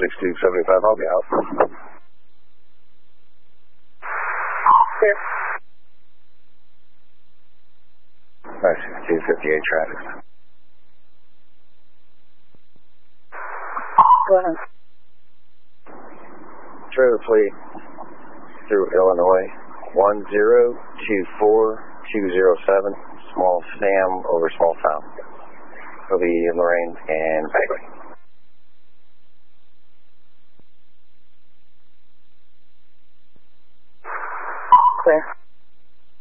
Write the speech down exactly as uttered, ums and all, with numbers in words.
six two seven five, I'll be out. Clear. Nice, two fifty-eight traffic. Go ahead. Trailer fleet through Illinois, one zero two four two zero seven, Small Sam over Small Town. It'll be Lorraine and Bagley.